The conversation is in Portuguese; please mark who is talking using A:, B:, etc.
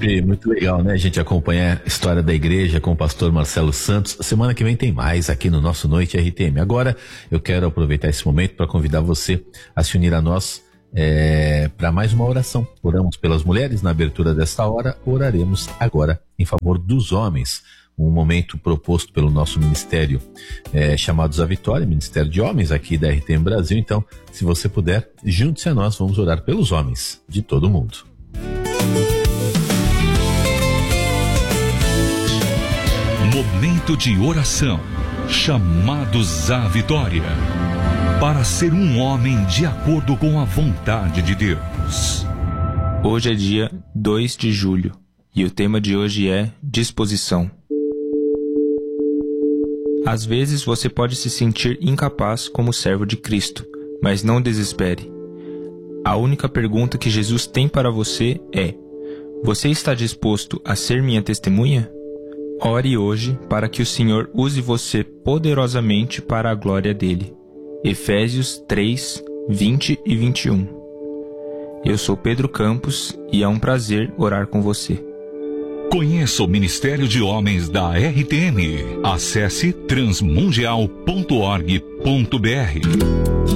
A: Sempre muito legal, né? A gente acompanhar a história da igreja com o pastor Marcelo Santos. Semana que vem tem mais aqui no nosso Noite RTM. Agora, eu quero aproveitar esse momento para convidar você a se unir a nós para mais uma oração. Oramos pelas mulheres na abertura desta hora, oraremos agora em favor dos homens. Um momento proposto pelo nosso ministério Chamados à Vitória, Ministério de Homens aqui da RTM Brasil. Então, se você puder, junte-se a nós, vamos orar pelos homens de todo mundo.
B: Momento de oração, Chamados à Vitória, para ser um homem de acordo com a vontade de Deus.
C: Hoje é dia 2 de julho e o tema de hoje é disposição. Às vezes você pode se sentir incapaz como servo de Cristo, mas não desespere. A única pergunta que Jesus tem para você é: você está disposto a ser minha testemunha? Ore hoje para que o Senhor use você poderosamente para a glória dele. Efésios 3, 20 e 21. Eu sou Pedro Campos e é um prazer orar com você.
B: Conheça o Ministério de Homens da RTM. Acesse transmundial.org.br.